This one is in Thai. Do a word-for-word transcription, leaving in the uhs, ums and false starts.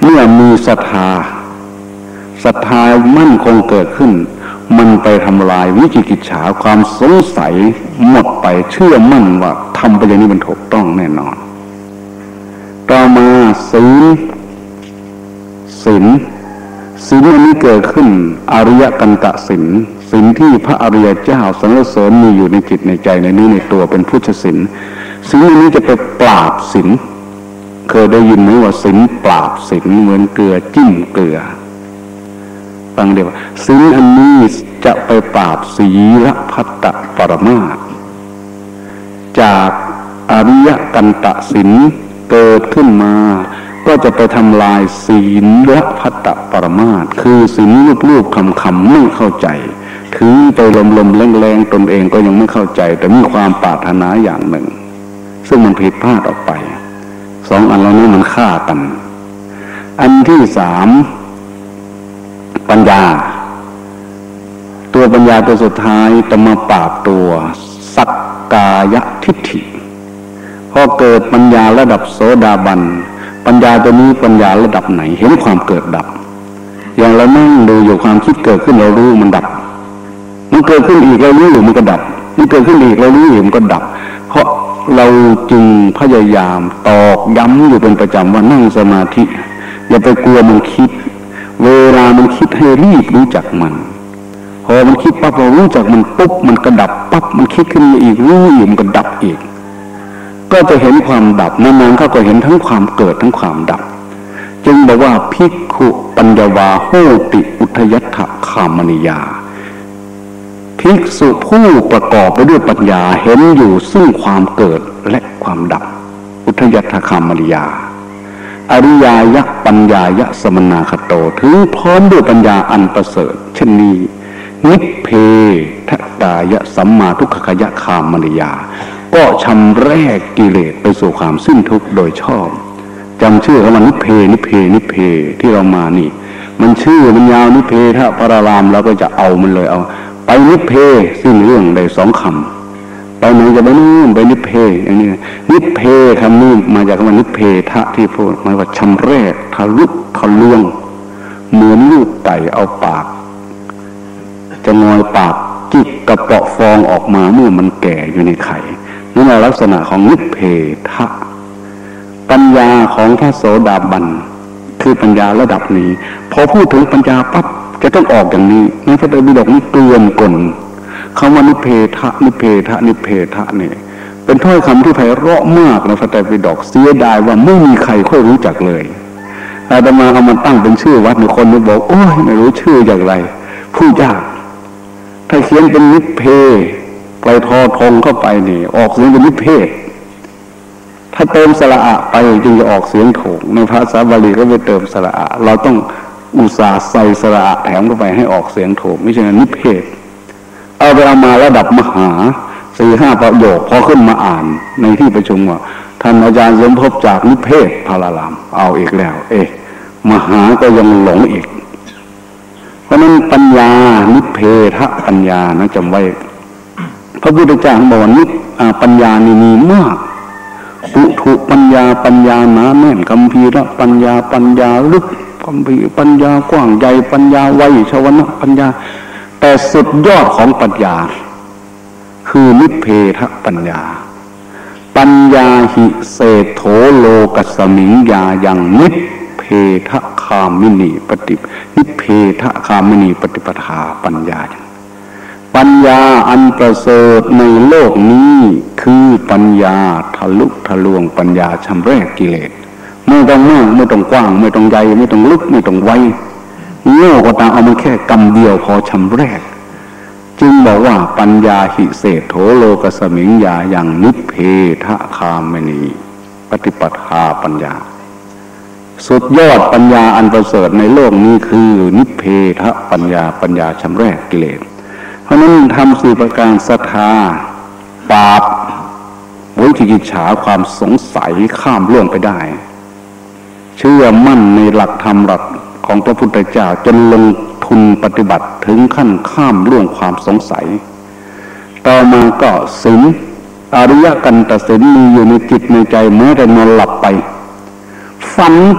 เมื่อมีศรัทธาศรัทธามั่นคงเกิดขึ้นมันไปทำลายวิจิกิจฉาความสงสัยหมดไปเชื่อมั่นว่าทำไปอย่างนี้มันถูกต้องแน่นอนต่อมาศีลศีลศีลอันนี้เกิดขึ้นอริยกันตศีลศีลที่พระอริยเจ้าสรรเสริญมีอยู่ในจิตในใจในนี้ในตัวเป็นพุทธศีลศีลอันนี้จะไปปราบศีลเคยได้ยินไหมว่าศีลปราบศีลเหมือนเกลือจิ้มเกลือฟังเดี๋ยวศีลอันนี้จะไปปราบศีลพัตตปรมาสจากอริยกันตศีลเกิดขึ้นมาก็จะไปทำลายศีลพัตตปรมาสคือศีลรูปๆคำๆไม่เข้าใจถือไปลมๆแรงๆตนเองก็ยังไม่เข้าใจแต่มีความปรารถนาอย่างหนึ่งซึ่งมันผิดพลาดออกไปสองอันเหล่านี้มันฆ่ากันอันที่สามปัญญาตัวปัญญาตัวสุดท้ายจะมาปราบตัวสักกายทิฏฐิพอเกิดปัญญาระดับโสดาบันปัญญาตัวนี้ปัญญาระดับไหนเห็นความเกิดดับอย่างเรานั่งดูอยู่ความคิดเกิดขึ้นเรารู้มันดับมันเกิดขึ้นอีกเรารู้อยู่มันก็ดับมันเกิดขึ้นอีกเรารู้อยู่มันก็ดับเพราะเราจึงพยายามตอกย้ำอยู่เป็นประจำว่านั่งสมาธิอย่าไปกลัวมันคิดเวลามันคิดให้รีบรู้จักมันพอมันคิดปั๊บเรารู้จักมันปุ๊บมันก็ดับปั๊บมันคิดขึ้นมาอีกรู้อีกมันก็ดับอีกก็จะเห็นความดับนานๆเขาก็เห็นทั้งความเกิดทั้งความดับจึงบอกว่าภิกขุปัญญวาโหติอุทยัตถคามนิยาภิกษุผู้ประกอบไปด้วยปัญญาเห็นอยู่ซึ่งความเกิดและความดับอุทยัตถคามนิยาอริยายะปัญญายะสมนาคโตถึงพร้อมด้วยปัญญาอันประเสริฐเช่นนี้นิพเพทกายะสัมมาทุกขยะคามนิยาก็ชำแรกกิเลสไปสู่ความสิ้นทุกข์โดยชอบจำชื่อเขาว่านิพเพนิพเพนิพเพที่เรามานี่มันชื่อมันยาวนิพเพทะปรารามเราก็จะเอามันเลยเอาไปนิพเพสิ้นเรื่องได้สองคำไปไหนจะไปนู่นไปนิพเพอย่างนี้นิพเพคำนี้มาจากคำว่านิพเพทะที่พูดหมายว่าชำแรกทะลุทะลวงเหมือนลูกไก่เอาปากจะงอยปากจิกกระเปาะฟองออกมาเมื่อมันแก่อยู่ในไข่นั่นแหละลักษณะของนิพเพทะปัญญาของพระโสดาบันคือปัญญาระดับนี้พอพูดถึงปัญญาปั๊บจะต้องออกอย่างนี้ในพระไตรปิฎกนี้เกลื่อนกลคำว่านิพเพทะนิพเพทะนิพเพทะเนี่ยเป็นถ้อยคำที่ไพเราะมากในพระไตรปิฎกเสียดายว่าไม่มีใครค่อยรู้จักเลยอาตมาเอามันตั้งเป็นชื่อวัดในคนนึกบอกโอ้ยไม่รู้ชื่ออย่างไรผู้ยากถ้าเขียนเป็นนิพเพไปทอทงเข้าไปนี่ออกเสียงเป็นนิพเพศถ้าเติมสระอะไปจึงจะออกเสียงถูกในภาษาบาลีก็ไม่เติมสระอะเราต้องอุตส่าห์ใส่สระอะแถมเข้าไปให้ออกเสียงถูกไม่ใช่นิพเพศเอาไปเอามาระดับมหาสี่ห้าประโยคพอขึ้นมาอ่านในที่ประชุมว่าท่านอาจารย์สมภพจากนิพเพศพารารามเอาอีกแล้วเอ๊ะมหาก็ยังหลงอีกเพราะนั้นปัญญานิพเพทะปัญญานะจำไว้พระพุทธเจ้าบอกว่านิพปัญญานี่มีมากอุทุปัญญาปัญญาหนาแน่นคัมภีร์ปัญญาปัญญาลึกคัมภีร์ปัญญากว้างใหญ่ปัญญาไวชวนะปัญญาแต่สุดยอดของปัญญาคือนิพเพทปัญญาปัญญาหิเศธโธโลกัสสมิงญายังนิพเพทคามินีปฏินิพเพทคามินีปฏิปทาปัญญาปัญญาอันประเสริฐในโลกนี้คือปัญญาทะลุทะลวงปัญญาชำแรกกิเลสไม่ต้องมากไม่ต้องกว้างไม่ต้องใหญ่ไม่ต้องลึกไม่ต้องไวโง่ก็ตามเอามาแค่กำเดียวพอชำแรกจึงบอกว่าปัญญาหิเศธโธโลกัสสมิงญายังนิพเพทคามินีปฏิปทาปัญญาสุดยอดปัญญาอันประเสริฐในโลกนี้คือนิพเพทปัญญาปัญญาชำแรกกิเลสเพราะนั้นทำสี่ประการศรัทธาปราบวิจิกิจฉาความสงสัยข้ามล่วงไปได้เชื่อมั่นในหลักธรรมหลักของพระพุทธเจ้าจนลงทุนปฏิบัติถึงขั้นข้ามล่วงความสงสัยต่อมาก็ศีลอริยกันตศีลมีอยู่ในจิตในใจแม้แต่นอนหลับไปฝัน